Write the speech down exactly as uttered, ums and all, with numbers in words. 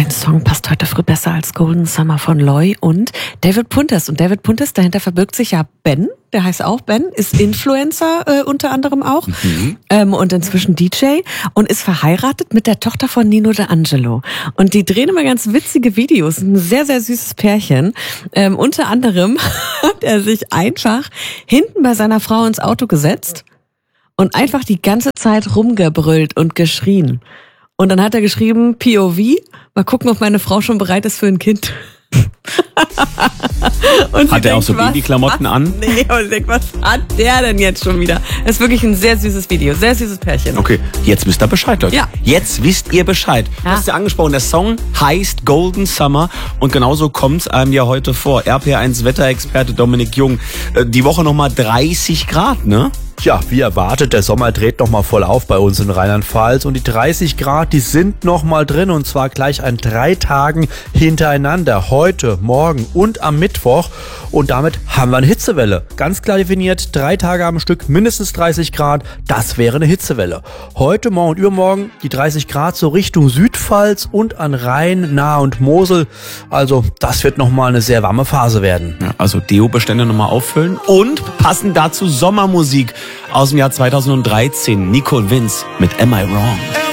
den Song passt heute früh besser als Golden Summer von Loy und David Puentes. Und David Puentes, dahinter verbirgt sich ja Ben, der heißt auch Ben, ist Influencer äh, unter anderem auch mhm. ähm, und inzwischen D J und ist verheiratet mit der Tochter von Nino D'Angelo. Und die drehen immer ganz witzige Videos, ein sehr, sehr süßes Pärchen. Ähm, unter anderem hat er sich einfach hinten bei seiner Frau ins Auto gesetzt und einfach die ganze Zeit rumgebrüllt und geschrien. Und dann hat er geschrieben, P O V, mal gucken, ob meine Frau schon bereit ist für ein Kind. Und hat er auch so was, Babyklamotten was, an? Nee, und ich denke, was hat der denn jetzt schon wieder? Das ist wirklich ein sehr süßes Video, sehr süßes Pärchen. Okay, jetzt wisst ihr Bescheid, Leute. Ja. Jetzt wisst ihr Bescheid. Ja. Du hast ja angesprochen, der Song heißt Golden Summer und genauso kommt es einem ja heute vor. R P eins Wetterexperte Dominik Jung, die Woche nochmal dreißig Grad, ne? Ja, wie erwartet, der Sommer dreht nochmal voll auf bei uns in Rheinland-Pfalz und die dreißig Grad, die sind nochmal drin und zwar gleich an drei Tagen hintereinander, heute, morgen und am Mittwoch und damit haben wir eine Hitzewelle. Ganz klar definiert, drei Tage am Stück, mindestens dreißig Grad, das wäre eine Hitzewelle. Heute, morgen und übermorgen die dreißig Grad so Richtung Südpfalz und an Rhein, Nahe und Mosel, also das wird nochmal eine sehr warme Phase werden. Ja, also Deo-Bestände nochmal auffüllen und passend dazu Sommermusik aus dem Jahr zweitausenddreizehn, Nico und Vince mit Am I Wrong?